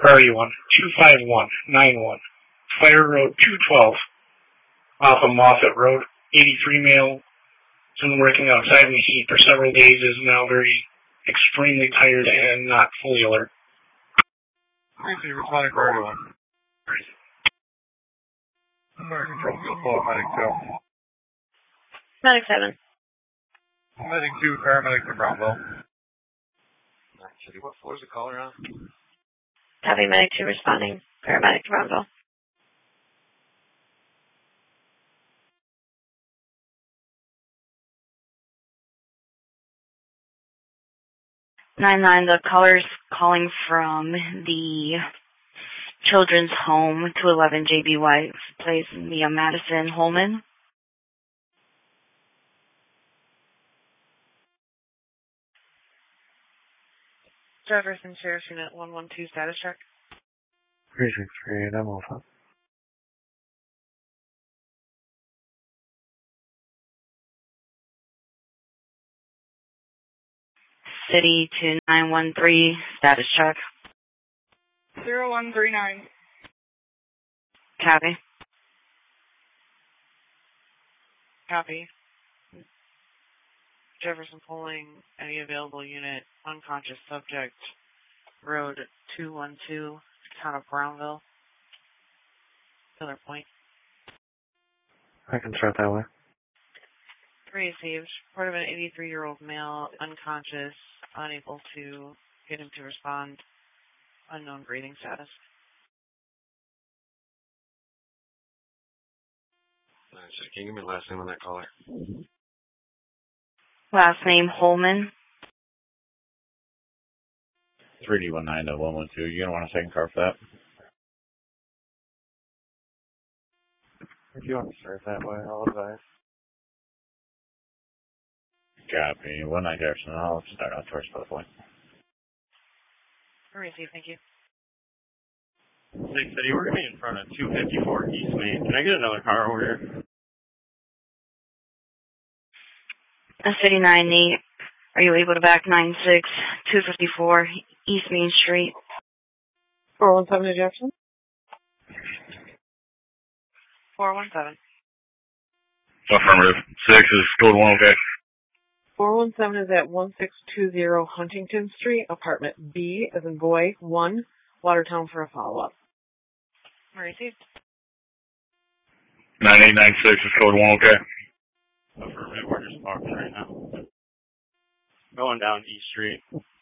Priority 1, 25191, Fire Road 212, off of Moffett Road, 83 male, has been working outside in the heat for several days, is now extremely tired and not fully alert. Briefly responding for everyone. American Control, field call Medic 2. Medic 7. Medic 2, paramedic to Brownsville. Actually, what floor is the caller on? Copy, Medic 2 responding. Paramedic to Brownsville. 9-9, the caller's calling from the Children's Home, 211 JB White Place, via Madison Holman. Jefferson Sheriff's Unit 112, status check. 363, I'm off. City to 913, status check. 0139. Copy. Copy. Jefferson pulling any available unit, unconscious subject, road 212, town of Brownville. Pillar Point. I can start that way. Received. Report of an 83-year-old male, unconscious, unable to get him to respond. Unknown breathing status. Nice. Can you give me the last name on that caller? Last name Holman. 3D19 to 112. You gonna want a second car for that? If you want to start that way, I'll advise. Copy. 19 Jefferson. I'll start on towards the point. Received. Thank you. 6 City, we're going to be in front of 254 East Main. Can I get another car over here? City 98. Are you able to back 96, 254 East Main Street? 417 to Jefferson. 417. Affirmative. 6 is code 1, okay. 417 is at 1620 Huntington Street, apartment B, as in boy, 1, Watertown for a follow-up. Received. 9896 is code 1, okay. Affirmative, we're just parking right now. Going down East Street.